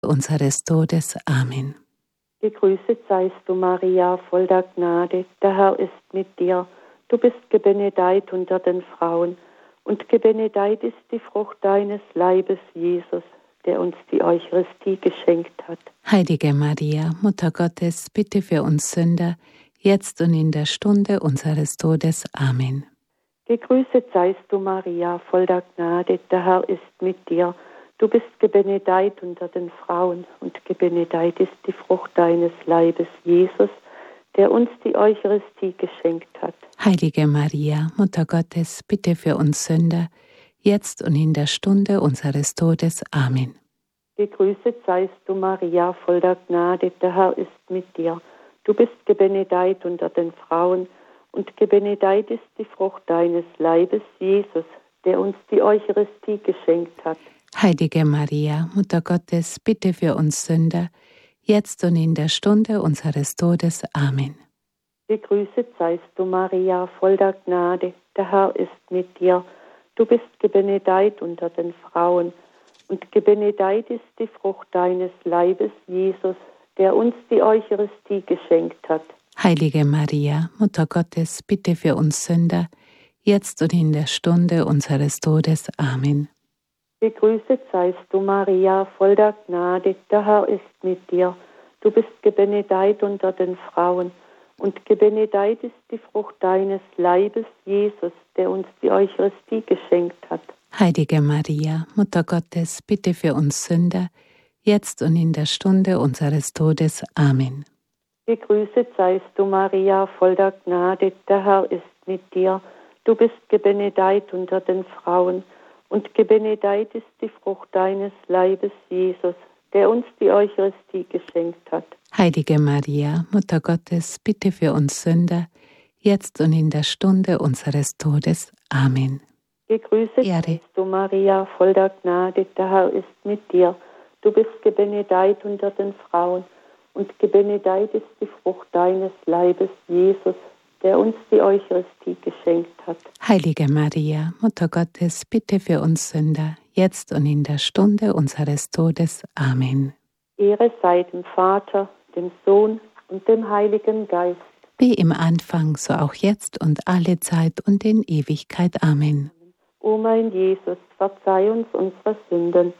unseres Todes. Amen. Gegrüßet seist du, Maria, voll der Gnade, der Herr ist mit dir. Du bist gebenedeit unter den Frauen, und gebenedeit ist die Frucht deines Leibes, Jesus, der uns die Eucharistie geschenkt hat. Heilige Maria, Mutter Gottes, bitte für uns Sünder, jetzt und in der Stunde unseres Todes. Amen. Gegrüßet seist du, Maria, voll der Gnade, der Herr ist mit dir. Du bist gebenedeit unter den Frauen, und gebenedeit ist die Frucht deines Leibes, Jesus, der uns die Eucharistie geschenkt hat. Heilige Maria, Mutter Gottes, bitte für uns Sünder, jetzt und in der Stunde unseres Todes. Amen. Gegrüßet seist du, Maria, voll der Gnade, der Herr ist mit dir. Du bist gebenedeit unter den Frauen, und gebenedeit ist die Frucht deines Leibes, Jesus, der uns die Eucharistie geschenkt hat. Heilige Maria, Mutter Gottes, bitte für uns Sünder, jetzt und in der Stunde unseres Todes. Amen. Gegrüßet seist du, Maria, voll der Gnade, der Herr ist mit dir. Du bist gebenedeit unter den Frauen, und gebenedeit ist die Frucht deines Leibes, Jesus, der uns die Eucharistie geschenkt hat. Heilige Maria, Mutter Gottes, bitte für uns Sünder, jetzt und in der Stunde unseres Todes. Amen. Gegrüßet seist du, Maria, voll der Gnade, der Herr ist mit dir. Du bist gebenedeit unter den Frauen, und gebenedeit ist die Frucht deines Leibes, Jesus, der uns die Eucharistie geschenkt hat. Heilige Maria, Mutter Gottes, bitte für uns Sünder, jetzt und in der Stunde unseres Todes. Amen. Gegrüßet seist du, Maria, voll der Gnade, der Herr ist mit dir. Du bist gebenedeit unter den Frauen, und gebenedeit ist die Frucht deines Leibes, Jesus, der uns die Eucharistie geschenkt hat. Heilige Maria, Mutter Gottes, bitte für uns Sünder, jetzt und in der Stunde unseres Todes. Amen. Gegrüßet seist du, Maria, voll der Gnade, der Herr ist mit dir. Du bist gebenedeit unter den Frauen, und gebenedeit ist die Frucht deines Leibes, Jesus, der uns die Eucharistie geschenkt hat. Heilige Maria, Mutter Gottes, bitte für uns Sünder, jetzt und in der Stunde unseres Todes. Amen. Ehre sei dem Vater, dem Sohn und dem Heiligen Geist. Wie im Anfang, so auch jetzt und alle Zeit und in Ewigkeit. Amen. O mein Jesus, verzeih uns unsere Sünden.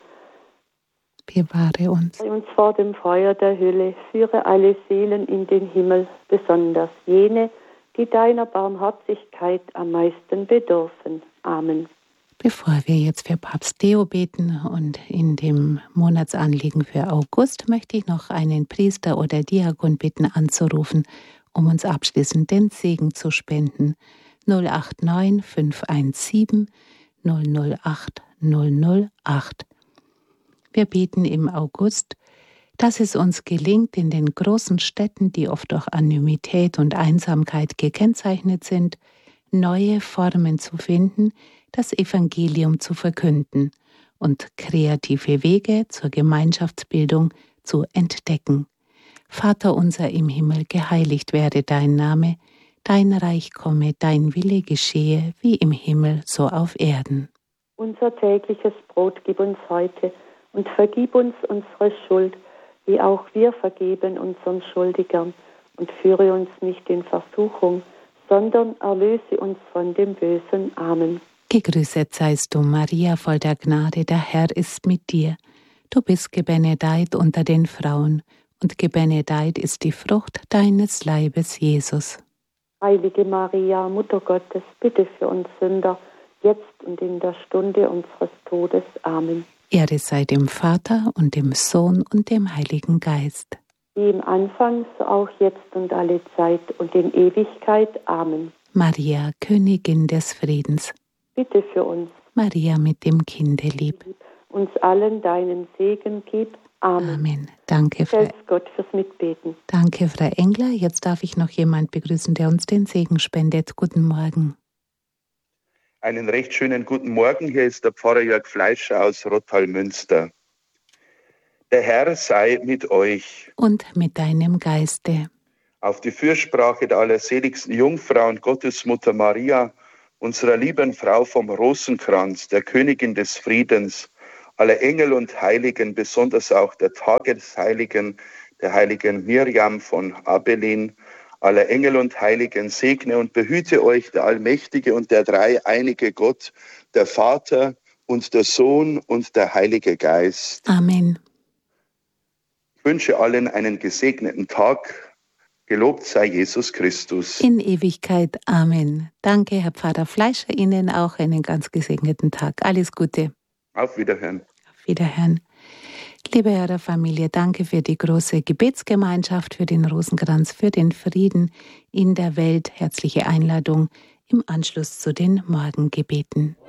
Bewahre uns. Bei uns vor dem Feuer der Hölle, führe alle Seelen in den Himmel, besonders jene, die deiner Barmherzigkeit am meisten bedürfen. Amen. Bevor wir jetzt für Papst Leo beten und in dem Monatsanliegen für August, möchte ich noch einen Priester oder Diakon bitten anzurufen, um uns abschließend den Segen zu spenden. 089 517 008 008. Wir beten im August, dass es uns gelingt, in den großen Städten, die oft durch Anonymität und Einsamkeit gekennzeichnet sind, neue Formen zu finden, das Evangelium zu verkünden und kreative Wege zur Gemeinschaftsbildung zu entdecken. Vater unser im Himmel, geheiligt werde dein Name, dein Reich komme, dein Wille geschehe, wie im Himmel, so auf Erden. Unser tägliches Brot gib uns heute und vergib uns unsere Schuld, wie auch wir vergeben unseren Schuldigern. Und führe uns nicht in Versuchung, sondern erlöse uns von dem Bösen. Amen. Gegrüßet seist du, Maria, voll der Gnade, der Herr ist mit dir. Du bist gebenedeit unter den Frauen, und gebenedeit ist die Frucht deines Leibes, Jesus. Heilige Maria, Mutter Gottes, bitte für uns Sünder, jetzt und in der Stunde unseres Todes. Amen. Ehre sei dem Vater und dem Sohn und dem Heiligen Geist. Wie im Anfang, so auch jetzt und alle Zeit und in Ewigkeit. Amen. Maria, Königin des Friedens, bitte für uns. Maria mit dem Kindelieb, uns allen deinen Segen gib. Amen. Amen. Danke, Frau. Gott fürs Mitbeten. Danke, Frau Engler. Jetzt darf ich noch jemand begrüßen, der uns den Segen spendet. Guten Morgen. Einen recht schönen guten Morgen. Hier ist der Pfarrer Jörg Fleischer aus Rottal-Münster. Der Herr sei mit euch. Und mit deinem Geiste. Auf die Fürsprache der allerseligsten Jungfrau und Gottesmutter Maria, unserer lieben Frau vom Rosenkranz, der Königin des Friedens, aller Engel und Heiligen, besonders auch der Tagesheiligen, der heiligen Miriam von Abelin, aller Engel und Heiligen, segne und behüte euch der allmächtige und der dreieinige Gott, der Vater und der Sohn und der Heilige Geist. Amen. Ich wünsche allen einen gesegneten Tag. Gelobt sei Jesus Christus. In Ewigkeit. Amen. Danke, Herr Pfarrer Fleischer, Ihnen auch einen ganz gesegneten Tag. Alles Gute. Auf Wiederhören. Auf Wiederhören. Liebe Hörerfamilie, danke für die große Gebetsgemeinschaft, für den Rosenkranz, für den Frieden in der Welt. Herzliche Einladung im Anschluss zu den Morgengebeten.